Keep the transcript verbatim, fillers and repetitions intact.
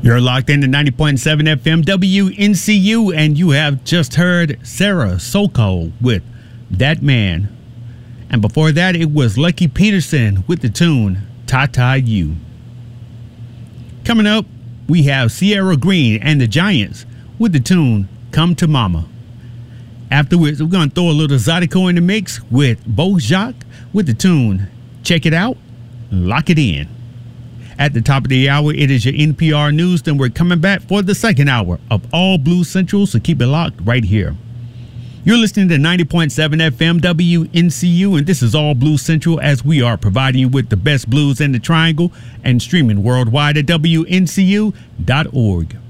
You're locked into ninety point seven F M W N C U, and you have just heard Sarah Sokol with That Man. And before that, it was Lucky Peterson with the tune Tata You. Coming up, we have Sierra Green and the Giants with the tune Come to Mama. Afterwards, we're going to throw a little Zydeco in the mix with Bo Jacques with the tune Check It Out, Lock It In. At the top of the hour, it is your N P R News. Then we're coming back for the second hour of All Blues Central, so keep it locked right here. You're listening to ninety point seven F M W N C U, and this is All Blues Central, as we are providing you with the best blues in the Triangle and streaming worldwide at W N C U dot org.